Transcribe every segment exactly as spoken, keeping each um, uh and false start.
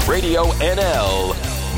Radio N L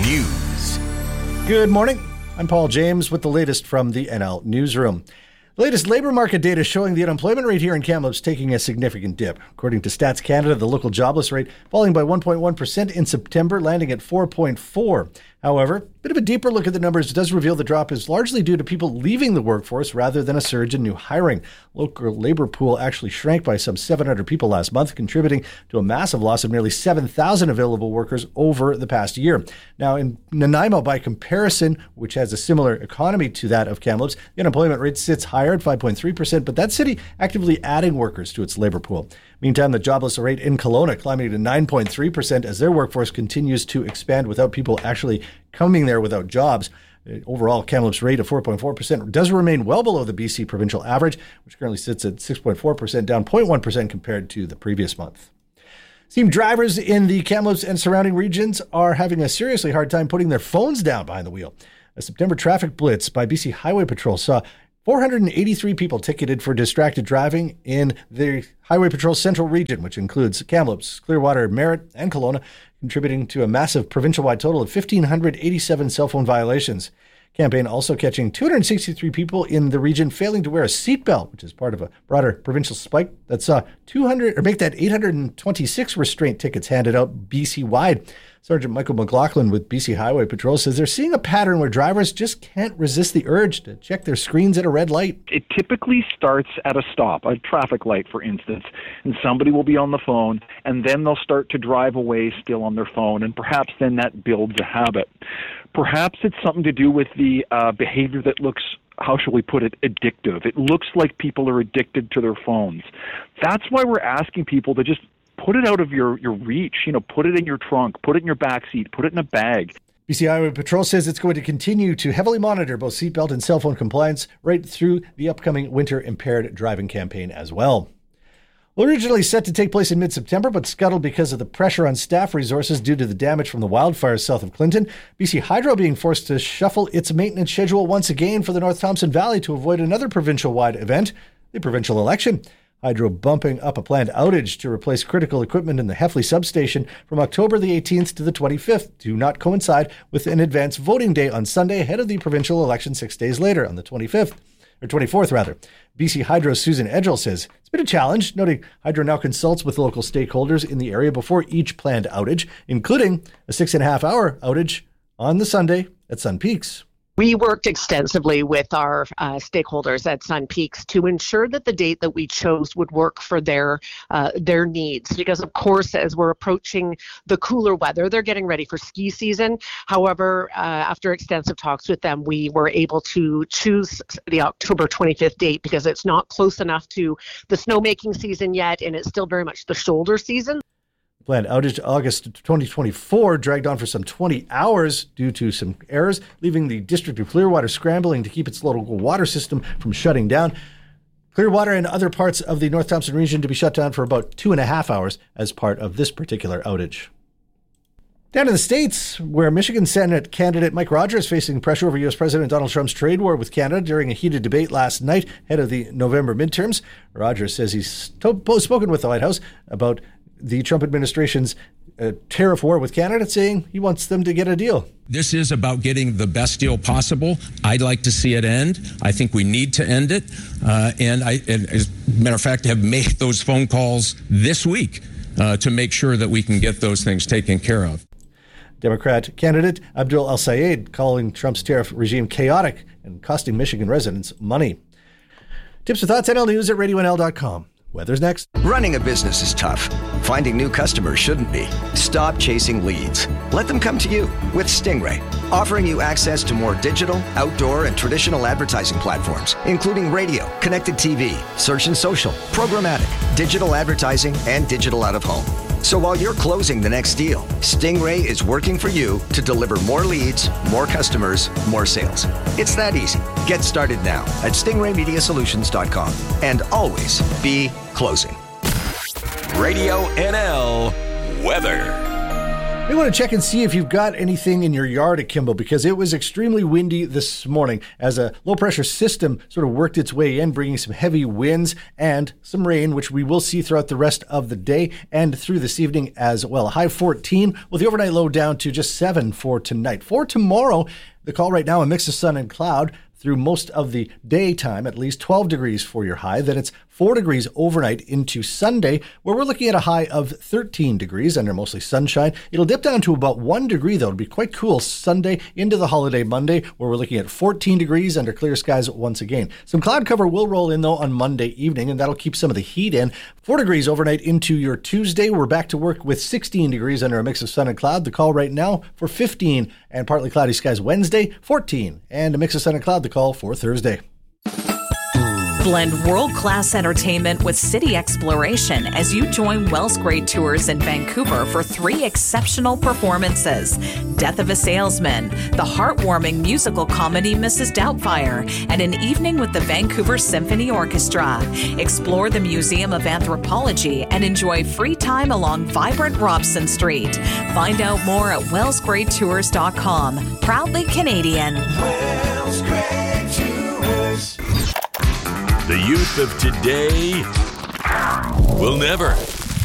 News. Good morning. I'm Paul James with the latest from the N L Newsroom. The latest labour market data showing the unemployment rate here in Kamloops taking a significant dip. According to Stats Canada, the local jobless rate falling by one point one percent in September, landing at four point four. However, a bit of a deeper look at the numbers does reveal the drop is largely due to people leaving the workforce rather than a surge in new hiring. Local labour pool actually shrank by some seven hundred people last month, contributing to a massive loss of nearly seven thousand available workers over the past year. Now, in Nanaimo, by comparison, which has a similar economy to that of Kamloops, the unemployment rate sits higher at five point three percent, but that city actively adding workers to its labour pool. Meantime, the jobless rate in Kelowna climbing to nine point three percent as their workforce continues to expand without people actually coming there without jobs. The overall, Kamloops rate of four point four percent does remain well below the B C provincial average, which currently sits at six point four percent, down zero point one percent compared to the previous month. Seems drivers in the Kamloops and surrounding regions are having a seriously hard time putting their phones down behind the wheel. A September traffic blitz by B C Highway Patrol saw four hundred eighty-three people ticketed for distracted driving in the Highway Patrol Central Region, which includes Kamloops, Clearwater, Merritt, and Kelowna, contributing to a massive provincial-wide total of one thousand five hundred eighty-seven cell phone violations. Campaign also catching two hundred sixty-three people in the region failing to wear a seatbelt, which is part of a broader provincial spike that saw two hundred or make that eight hundred twenty-six restraint tickets handed out B C-wide. Sergeant Michael McLaughlin with B C Highway Patrol says they're seeing a pattern where drivers just can't resist the urge to check their screens at a red light. It typically starts at a stop, a traffic light, for instance, and somebody will be on the phone, and then they'll start to drive away still on their phone, and perhaps then that builds a habit. Perhaps it's something to do with the uh, behavior that looks, how shall we put it, addictive. It looks like people are addicted to their phones. That's why we're asking people to just put it out of your, your reach, you know, put it in your trunk, put it in your backseat, put it in a bag. B C Highway Patrol says it's going to continue to heavily monitor both seatbelt and cell phone compliance right through the upcoming winter impaired driving campaign as well. Well, originally set to take place in mid-September, but scuttled because of the pressure on staff resources due to the damage from the wildfires south of Clinton, B C Hydro being forced to shuffle its maintenance schedule once again for the North Thompson Valley to avoid another provincial-wide event, the provincial election. Hydro bumping up a planned outage to replace critical equipment in the Heffley substation from October the eighteenth to the twenty-fifth to not coincide with an advance voting day on Sunday ahead of the provincial election six days later on the twenty-fifth, or twenty-fourth rather. B C Hydro's Susan Edgell says it's been a challenge, noting Hydro now consults with local stakeholders in the area before each planned outage, including a six and a half hour outage on the Sunday at Sun Peaks. We worked extensively with our uh, stakeholders at Sun Peaks to ensure that the date that we chose would work for their uh, their needs. Because, of course, as we're approaching the cooler weather, they're getting ready for ski season. However, uh, after extensive talks with them, we were able to choose the October twenty-fifth date because it's not close enough to the snowmaking season yet, and it's still very much the shoulder season. Planned outage to August twenty twenty-four dragged on for some twenty hours due to some errors, leaving the District of Clearwater scrambling to keep its local water system from shutting down. Clearwater and other parts of the North Thompson region to be shut down for about two and a half hours as part of this particular outage. Down in the States, where Michigan Senate candidate Mike Rogers facing pressure over U S President Donald Trump's trade war with Canada during a heated debate last night ahead of the November midterms. Rogers says he's to- spoken with the White House about the Trump administration's uh, tariff war with Canada, saying he wants them to get a deal. This is about getting the best deal possible. I'd like to see it end. I think we need to end it. Uh, and I, and as a matter of fact, have made those phone calls this week uh, to make sure that we can get those things taken care of. Democrat candidate Abdul El-Sayed calling Trump's tariff regime chaotic and costing Michigan residents money. Tips or thoughts, N L News at radio N L dot com. Weather's next. Running a business is tough. Finding new customers shouldn't be. Stop chasing leads. Let them come to you with Stingray, offering you access to more digital, outdoor, and traditional advertising platforms, including radio, connected T V, search and social, programmatic, digital advertising, and digital out-of-home. So while you're closing the next deal, Stingray is working for you to deliver more leads, more customers, more sales. It's that easy. Get started now at stingray media solutions dot com and always be closing. Radio N L Weather. We want to check and see if you've got anything in your yard at Kimball, because it was extremely windy this morning as a low-pressure system sort of worked its way in, bringing some heavy winds and some rain, which we will see throughout the rest of the day and through this evening as well. High fourteen, with the overnight low down to just seven for tonight. For tomorrow, the call right now, a mix of sun and cloud through most of the daytime, at least twelve degrees for your high. Then it's four degrees overnight into Sunday, where we're looking at a high of thirteen degrees under mostly sunshine. It'll dip down to about one degree, though. It'll be quite cool Sunday into the holiday Monday, where we're looking at fourteen degrees under clear skies once again. Some cloud cover will roll in, though, on Monday evening, and that'll keep some of the heat in. four degrees overnight into your Tuesday. We're back to work with sixteen degrees under a mix of sun and cloud. The call right now for fifteen and partly cloudy skies Wednesday, fourteen, and a mix of sun and cloud. The call for Thursday. Blend world-class entertainment with city exploration as you join Wells Grade Tours in Vancouver for three exceptional performances: Death of a Salesman, the heartwarming musical comedy Missus Doubtfire, and an evening with the Vancouver Symphony Orchestra. Explore the Museum of Anthropology and enjoy free time along vibrant Robson Street. Find out more at wells grade tours dot com. Proudly Canadian. Wells Grade Tours. The youth of today will never